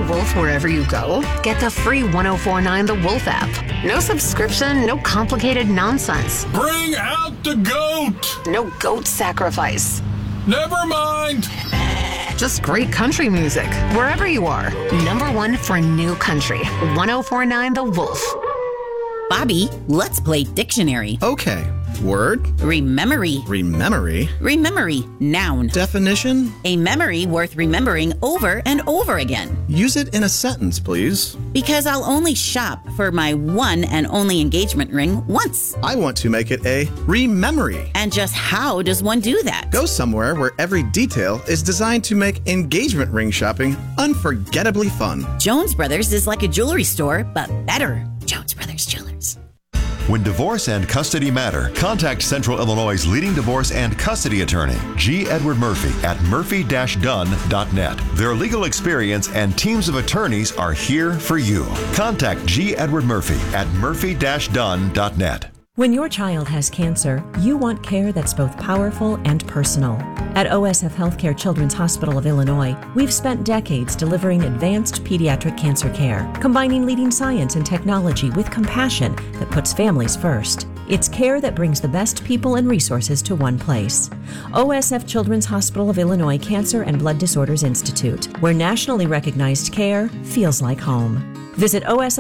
Wolf wherever you go? Get the free 1049 The Wolf app. No subscription, no complicated nonsense. Bring out the goat! No goat sacrifice. Never mind. Just great country music, wherever you are. Number one for new country. 1049 The Wolf. Bobby, let's play dictionary. Okay. Word. Rememory. Rememory. Rememory. Noun. Definition. A memory worth remembering over and over again. Use it in a sentence, please. Because I'll only shop for my one and only engagement ring once. I want to make it a rememory. And just how does one do that? Go somewhere where every detail is designed to make engagement ring shopping unforgettably fun. Jones Brothers is like a jewelry store, but better. Jones Brothers Jewelers. When divorce and custody matter, contact Central Illinois' leading divorce and custody attorney, G. Edward Murphy, at murphy-dunn.net. Their legal experience and teams of attorneys are here for you. Contact G. Edward Murphy at murphy-dunn.net. When your child has cancer, you want care that's both powerful and personal. At OSF Healthcare Children's Hospital of Illinois, we've spent decades delivering advanced pediatric cancer care, combining leading science and technology with compassion that puts families first. It's care that brings the best people and resources to one place. OSF Children's Hospital of Illinois Cancer and Blood Disorders Institute, where nationally recognized care feels like home. Visit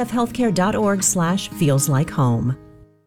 osfhealthcare.org/feelslike-home.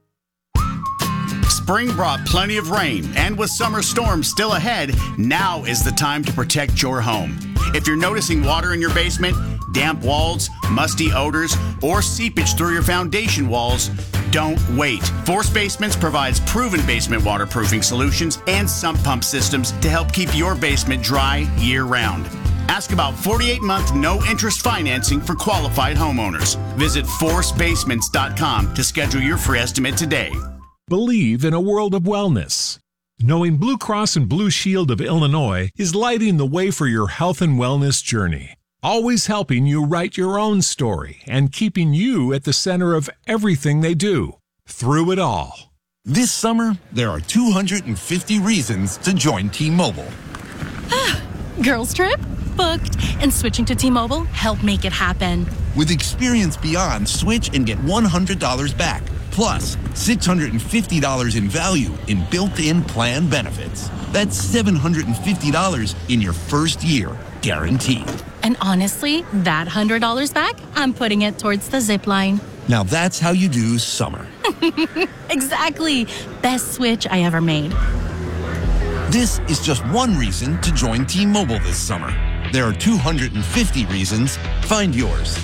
Spring brought plenty of rain, and with summer storms still ahead, now is the time to protect your home. If you're noticing water in your basement, damp walls, musty odors, or seepage through your foundation walls, don't wait. Force Basements provides proven basement waterproofing solutions and sump pump systems to help keep your basement dry year-round. Ask about 48-month no-interest financing for qualified homeowners. Visit forcebasements.com to schedule your free estimate today. Believe in a world of wellness. Knowing Blue Cross and Blue Shield of Illinois is lighting the way for your health and wellness journey, always helping you write your own story and keeping you at the center of everything they do, through it all. This summer, there are 250 reasons to join T-Mobile. Girls trip? Booked. And switching to T-Mobile helped make it happen. With Experience Beyond, switch and get $100 back. Plus, $650 in value in built-in plan benefits. That's $750 in your first year, guaranteed. And honestly, that $100 back, I'm putting it towards the zip line. Now that's how you do summer. Exactly. Best switch I ever made. This is just one reason to join T-Mobile this summer. There are 250 reasons. Find yours.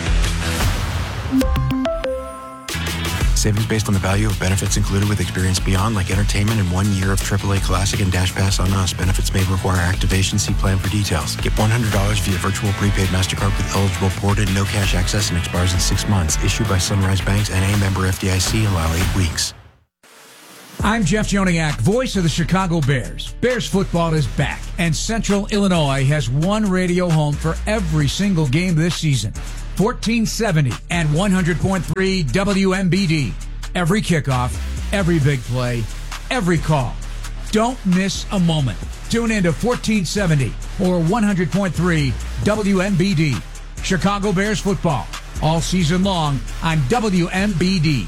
Savings based on the value of benefits included with Experience Beyond, like entertainment and 1 year of AAA Classic and Dash Pass on Us. Benefits may require activation. See plan for details. Get $100 via virtual prepaid MasterCard with eligible ported, no cash access, and expires in 6 months. Issued by Sunrise Banks and a member FDIC. Allow 8 weeks. I'm Jeff Joniak, voice of the Chicago Bears. Bears football is back, and Central Illinois has one radio home for every single game this season. 1470 and 100.3 WMBD. Every kickoff, every big play, every call. Don't miss a moment. Tune in to 1470 or 100.3 WMBD. Chicago Bears football, all season long on WMBD.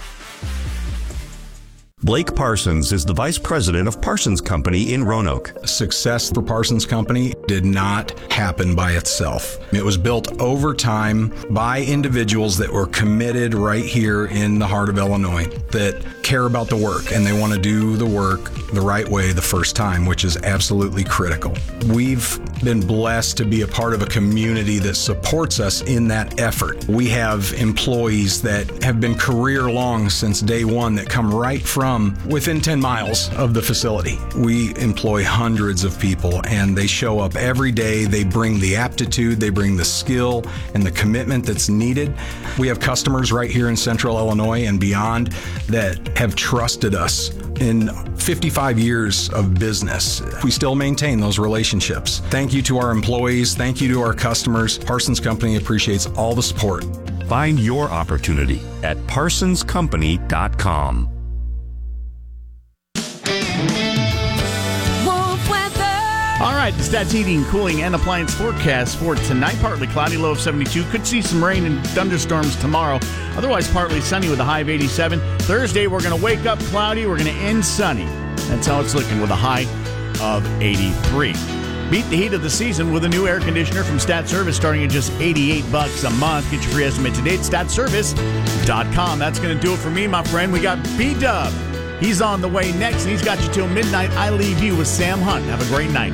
Blake Parsons is the vice president of Parsons Company in Roanoke. Success for Parsons Company did not happen by itself. It was built over time by individuals that were committed right here in the heart of Illinois, that care about the work and they want to do the work the right way the first time, which is absolutely critical. We've been blessed to be a part of a community that supports us in that effort. We have employees that have been career long since day one that come right from within 10 miles of the facility. We employ hundreds of people and they show up every day. They bring the aptitude, they bring the skill and the commitment that's needed. We have customers right here in Central Illinois and beyond that have trusted us in 55 years of business. We still maintain those relationships. Thank you to our employees. Thank you to our customers. Parsons Company appreciates all the support. Find your opportunity at parsonscompany.com. All right, the Stats Heating, Cooling, and Appliance forecast for tonight. Partly cloudy, low of 72. Could see some rain and thunderstorms tomorrow. Otherwise, partly sunny with a high of 87. Thursday, we're going to wake up cloudy. We're going to end sunny. That's how it's looking with a high of 83. Beat the heat of the season with a new air conditioner from Stat Service starting at just $88 a month. Get your free estimate today at statservice.com. That's going to do it for me, my friend. We got B-Dub. He's on the way next, and he's got you till midnight. I leave you with Sam Hunt. Have a great night.